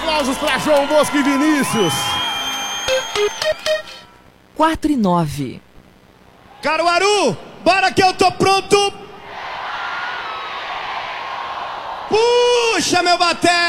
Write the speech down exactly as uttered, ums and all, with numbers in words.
Aplausos para João Bosco e Vinícius. quatro e nove. Caruaru, bora que eu tô pronto. Puxa, meu baté.